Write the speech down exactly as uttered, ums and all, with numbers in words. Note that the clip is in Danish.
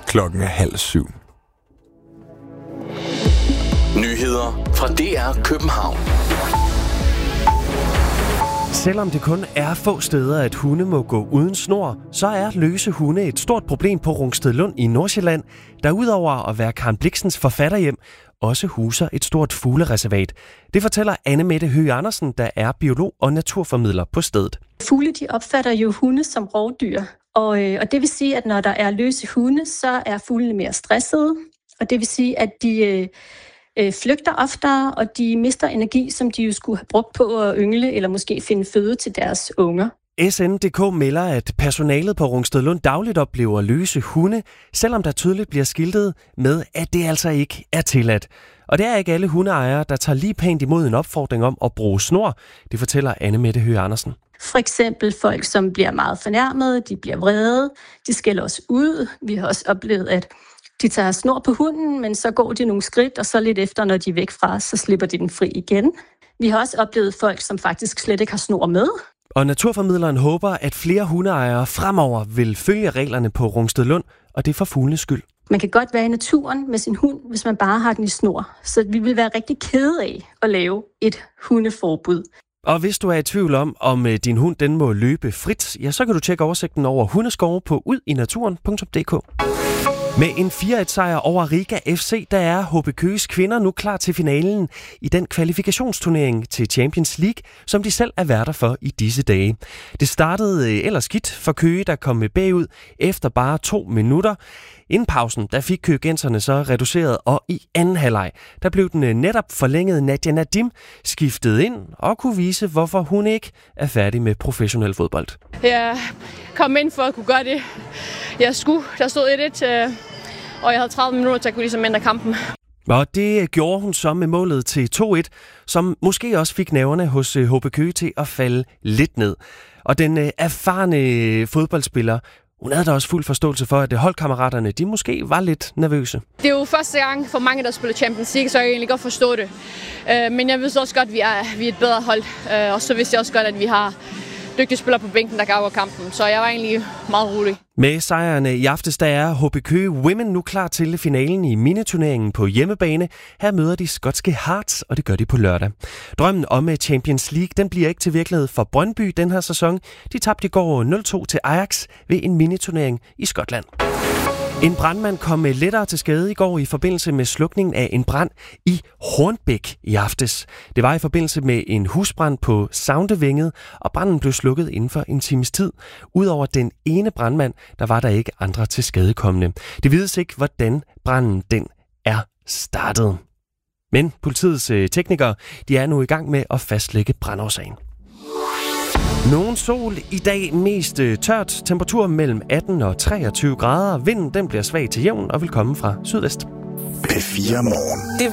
Klokken er halv syv. Nyheder fra D R København. Selvom det kun er få steder, at hunde må gå uden snor, så er løse hunde et stort problem på Rungstedlund i Nordsjælland, der udover at være Karen Blixens forfatterhjem, også huser et stort fuglereservat. Det fortæller Anne Mette Høgh Andersen, der er biolog og naturformidler på stedet. Fugle de opfatter jo hunde som rovdyr, og, øh, og det vil sige, at når der er løse hunde, så er fuglene mere stressede, og det vil sige, at de øh, øh, flygter oftere, og de mister energi, som de jo skulle have brugt på at yngle eller måske finde føde til deres unger. S N punktum D K melder, at personalet på Rungstedlund dagligt oplever løse hunde, selvom der tydeligt bliver skiltet med, at det altså ikke er tilladt. Og det er ikke alle hundeejere, der tager lige pænt imod en opfordring om at bruge snor. Det fortæller Anne Mette Høgh Andersen. For eksempel folk, som bliver meget fornærmede, de bliver vrede, de skælder os ud. Vi har også oplevet, at de tager snor på hunden, men så går de nogle skridt, og så lidt efter, når de er væk fra os, så slipper de den fri igen. Vi har også oplevet folk, som faktisk slet ikke har snor med. Og naturformidleren håber, at flere hundeejere fremover vil følge reglerne på Rungstedlund, og det er for fuglenes skyld. Man kan godt være i naturen med sin hund, hvis man bare har den i snor. Så vi vil være rigtig kede af at lave et hundeforbud. Og hvis du er i tvivl om, om din hund den må løbe frit, ja, så kan du tjekke oversigten over hundeskove på udinaturen punktum d k. Med en fire et sejr over Riga F C, der er H B Køges kvinder nu klar til finalen i den kvalifikationsturnering til Champions League, som de selv er værter for i disse dage. Det startede ellers skidt for Køge, der kom med bagud efter bare to minutter. Inden pausen, der fik køgenserne så reduceret, og i anden halvleg, der blev den netop forlængede Nadia Nadim skiftet ind og kunne vise, hvorfor hun ikke er færdig med professionel fodbold. Jeg kom ind for at kunne gøre det, jeg skulle. Der stod et et, og jeg havde tredive minutter til at kunne ligesom ændre kampen. Og det gjorde hun så med målet til to et, som måske også fik nerverne hos H B Køge til at falde lidt ned. Og den erfarne fodboldspiller, hun havde da også fuld forståelse for, at holdkammeraterne de måske var lidt nervøse. Det er jo første gang for mange, der spiller Champions League, så jeg kan egentlig godt forstå det. Men jeg vidste også godt, at vi er, vi er et bedre hold, og så vidste jeg også godt, at vi har dygtige spillere på bænken, der kan afgøre kampen. Så jeg var egentlig meget rolig. Med sejrene i aftes, der er H B Køge Women nu klar til finalen i miniturneringen på hjemmebane. Her møder de skotske Hearts, og det gør de på lørdag. Drømmen om Champions League, den bliver ikke til virkelighed for Brøndby den her sæson. De tabte i går nul to til Ajax ved en miniturnering i Skotland. En brandmand kom lettere til skade i går i forbindelse med slukningen af en brand i Hornbæk i aftes. Det var i forbindelse med en husbrand på Saundevænget, og branden blev slukket inden for en times tid. Udover den ene brandmand, der var der ikke andre til skadekommende. Det vides ikke, hvordan branden den er startet. Men politiets teknikere, de er nu i gang med at fastlægge brandårsagen. Nogen sol i dag, mest tørt, temperatur mellem atten og treogtyve grader. Vinden den bliver svag til jævn og vil komme fra sydvest. P fire Morgen.